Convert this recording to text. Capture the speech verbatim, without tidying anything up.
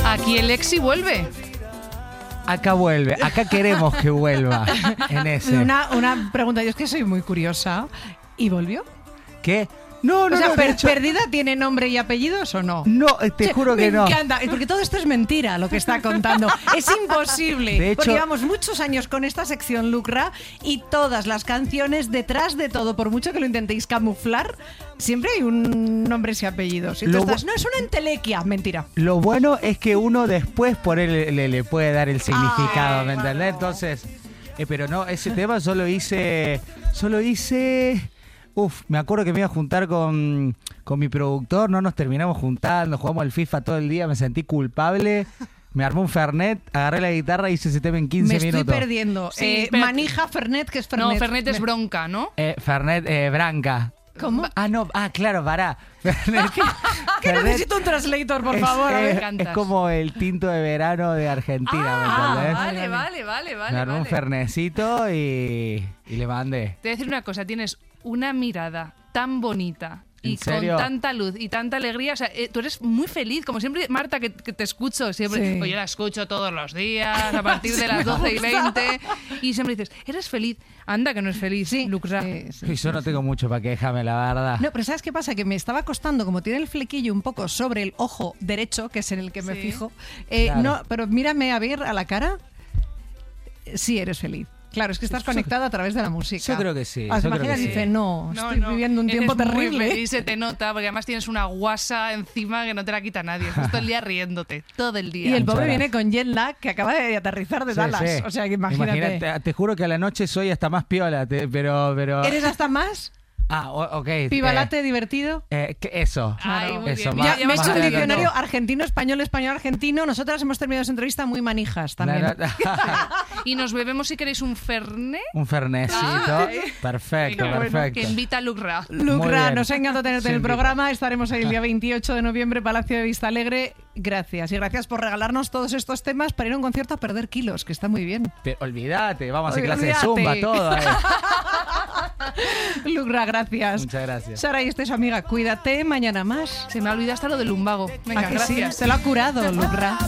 Aquí el Exi vuelve. Acá vuelve, acá queremos que vuelva. En ese. Una, una pregunta, yo es que soy muy curiosa. ¿Y volvió? ¿Qué? No, no, o sea, no. per- hecho, ¿Perdida tiene nombre y apellidos o no? No, te O sea, juro que me no. Me encanta, porque todo esto es mentira lo que está contando. Es imposible. De hecho, porque llevamos muchos años con esta sección Lucra y todas las canciones, detrás de todo, por mucho que lo intentéis camuflar, siempre hay un nombres y apellidos. Y tú Lo estás, bu- no, es una entelequia. Mentira. Lo bueno es que uno después por él le, le puede dar el significado, Ay, ¿me entendés? Manolo. Entonces, eh, pero no, ese tema solo hice, solo hice, uf, me acuerdo que me iba a juntar con, con mi productor, no nos terminamos juntando, jugamos al FIFA todo el día, me sentí culpable, me armé un Fernet, agarré la guitarra y hice ese tema en quince Me minutos. estoy perdiendo. Sí, Eh, espérate. manija, Fernet, ¿qué es Fernet? No, Fernet es Me- bronca, ¿no? Eh, Fernet eh, Branca. ¿Cómo? Ah, no, ah, claro, pará. Fernet, Que Fernet necesito un translator, por es, favor. a es- ver. es cantas. como el tinto de verano de Argentina, Ah, ¿me entendés? vale, vale, vale, vale. Me armé un vale. fernecito y, y le mandé. Te voy a decir una cosa, tienes una mirada tan bonita y ¿En serio? con tanta luz y tanta alegría. O sea, eh, tú eres muy feliz, como siempre, Marta, que, que te escucho siempre. Sí. Oye, la escucho todos los días, a partir de las doce y veinte. Y siempre dices, eres feliz. Anda, que no es feliz, Sí, Luxra. sí, sí. Y yo no tengo mucho para quejarme, la verdad. No, pero ¿sabes qué pasa? Que me estaba costando, como tiene el flequillo un poco sobre el ojo derecho, que es en el que me Sí. fijo. eh, Claro. No, pero mírame a ver a la cara. Sí, eres feliz. Claro, es que estás conectado a través de la música. Yo creo que sí, Las yo creo imágenes que sí. dicen, no, No, estoy no, viviendo un eres tiempo muy terrible. feliz, se te nota, porque además tienes una guasa encima que no te la quita nadie. Estás todo el día riéndote, todo el día. Y el Muchas pobre gracias. viene con jet lag que acaba de aterrizar de Sí, Dallas. sí. O sea, que imagínate. Te, te juro que a la noche soy hasta más piola, te- pero... pero... ¿Eres hasta más? Ah, o- ok. ¿Pibalate eh, divertido? eh, ¿qué- eso. Ay, muy eso, bien. más- Ya, ya me he más hecho un adelante. diccionario argentino-español, español-argentino. Nosotras hemos terminado esa entrevista muy manijas también. No, no, Y nos bebemos, si queréis, un Fernet. un fernecito. Ay. Perfecto, Venga, bueno, perfecto. que invita a Lucra. Muy Lucra, bien. nos ha encantado tenerte en el Sí, programa. Estaremos ahí el día veintiocho de noviembre, Palacio de Vista Alegre. Gracias. Y gracias por regalarnos todos estos temas para ir a un concierto a perder kilos, que está muy bien. Te- olvídate, vamos a hacer clase de Olvídate. zumba, todo. eh. Lucra, gracias. Muchas gracias. Sara, y esta es su amiga. Cuídate, mañana más. Se me ha olvidado hasta lo del lumbago. Venga, ¿A que sí? gracias. Se lo ha curado, Lucra.